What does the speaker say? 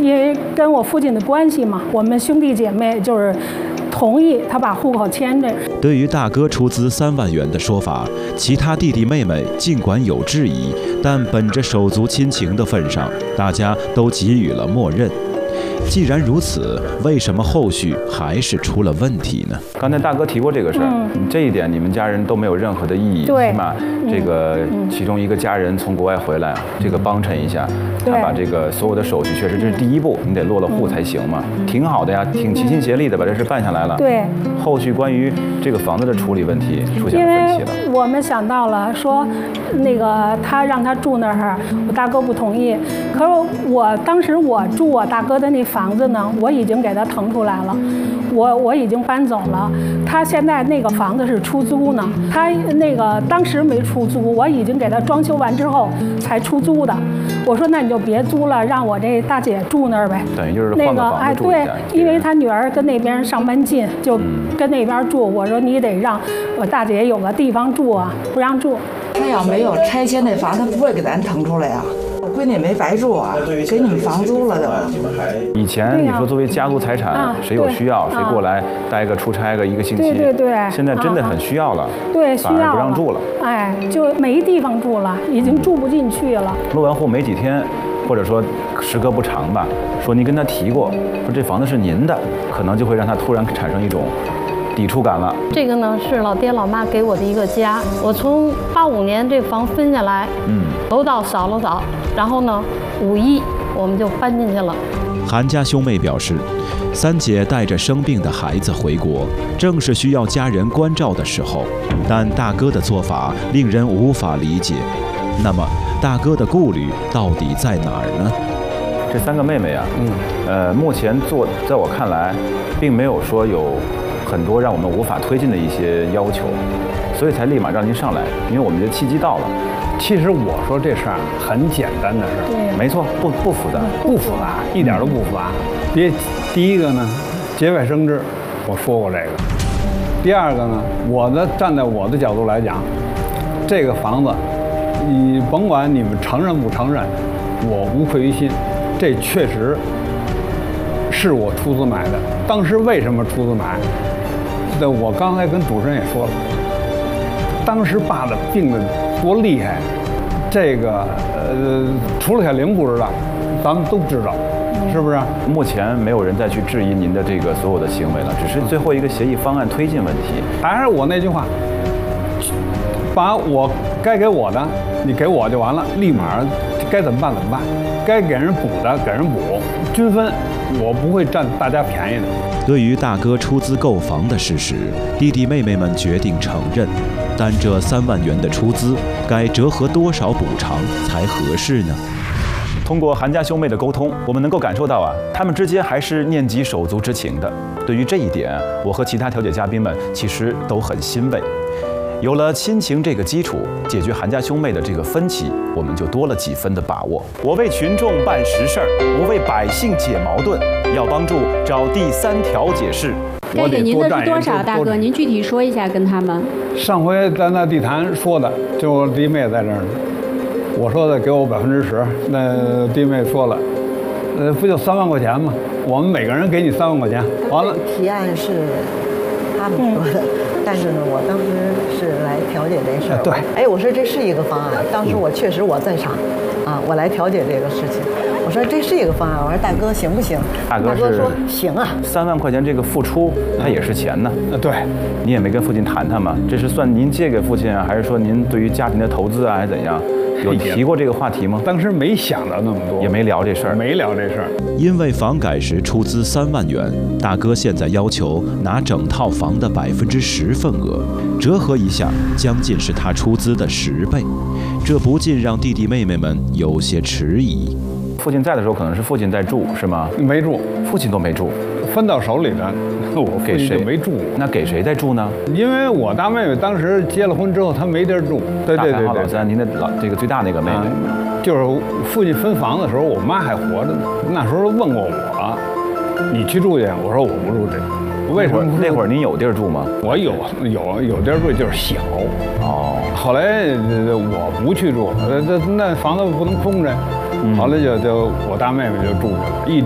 因为跟我父亲的关系嘛，我们兄弟姐妹就是同意他把户口迁这。 对于大哥出资3万元的说法，其他弟弟妹妹尽管有质疑，但本着手足亲情的份上，大家都给予了默认。既然如此，为什么后续还是出了问题呢？ 刚才大哥提过这个事儿，这一点你们家人都没有任何的异议， 对， 起码这个其中一个家人从国外回来，这个帮衬一下，他把这个所有的手续，确实这是第一步，你得落了户才行嘛，挺好的呀，挺齐心协力的把这事办下来了。 对， 后续关于这个房子的处理问题出现了分歧了。 因为我们想到了说，那个他让他住那儿，我大哥不同意。可是我当时我住我大哥的那房子呢，我已经给他腾出来了，我已经搬走了。他现在那个房子是出租呢，他那个当时没出租，我已经给他装修完之后才出租的。我说那你就别租了，让我这大姐住那儿呗。 等于就是换个房子住一下。 对，因为他女儿跟那边上班近，就跟那边住。我说你得让我大姐有个地方住啊，不让住。 他要没有拆迁那房，他不会给咱腾出来啊。我闺女也没白住啊，给你们房租了都。 以前你说作为家族财产，谁有需要谁过来待个出差个1个星期。 对。 现在真的很需要了， 对，需要反而不让住了。 哎，就没地方住了，已经住不进去了。 落完户没几天，或者说时隔不长吧，说你跟他提过，说这房子是您的，可能就会让他突然产生一种抵触感了。 这个呢是老爹老妈给我的一个家，我从85年这房分下来，楼道扫了扫，然后呢5·1我们就搬进去了。 韩家兄妹表示，三姐带着生病的孩子回国，正是需要家人关照的时候，但大哥的做法令人无法理解。那么，大哥的顾虑到底在哪儿呢？ 这3个妹妹啊，目前在我看来，并没有说有很多让我们无法推进的一些要求，所以才立马让您上来，因为我们的契机到了。 其实我说这事儿很简单的事儿， 没错，不复杂， 不复杂，一点都不复杂。第一个呢，节外生枝，我说过这个。第二个呢，站在我的角度来讲，这个房子，你甭管你们承认不承认，我无愧于心，这确实是我出资买的。当时为什么出资买？我刚才跟主持人也说了，当时爸的病的多厉害，这个除了小玲不知道，咱们都知道，是不是？ 目前没有人再去质疑您的这个所有的行为了，只是最后一个协议方案推进问题。 还是我那句话，把我该给我的，你给我就完了，立马该怎么办怎么办，该给人补的给人补，均分，我不会占大家便宜的。 对于大哥出资购房的事实，弟弟妹妹们决定承认，但这3万元的出资该折合多少补偿才合适呢？ 通过韩家兄妹的沟通，我们能够感受到啊，他们之间还是念及手足之情的。对于这一点，我和其他调解嘉宾们其实都很欣慰。有了亲情这个基础，解决韩家兄妹的这个分歧，我们就多了几分的把握。我为群众办实事儿，我为百姓解矛盾，要帮助找第3调解室。 该给您的是多少，大哥？您具体说一下，跟他们。 上回在那地坛说的，就弟妹在这儿呢。我说的给我10%，那弟妹说了，不就3万块钱吗？我们每个人给你3万块钱，完了。 提案是他们说的，但是呢，我当时是来调解这事儿。 对， 哎，我说这是一个方案，当时我确实我在场，啊，我来调解这个事情。我说这是一个方案，我说大哥行不行？ 大哥说行啊。3 万块钱这个付出，它也是钱呢。 对， 你也没跟父亲谈谈吗？这是算您借给父亲啊，还是说您对于家庭的投资啊，还是怎样？有提过这个话题吗？ 当时没想到那么多， 也没聊这事儿， 没聊这事儿。 因为房改时出资3万元，大哥现在要求拿整套房的10%份额，折合一下，将近是他出资的10倍，这不禁让弟弟妹妹们有些迟疑。 父亲在的时候，可能是父亲在住，是吗？ 没住， 父亲都没住， 分到手里的，我给谁没住？ 那给谁在住呢？ 因为我大妹妹当时结了婚之后，她没地儿住。对。 老三，您的这个最大那个妹妹， 就是父亲分房的时候，我妈还活着呢。那时候问过我，你去住去？我说我不住这。为什么？ 那会儿您有地儿住吗？ 我有地儿住，就是小。 哦。 后来我不去住，那房子不能空着。后来就我大妹妹就住去了，一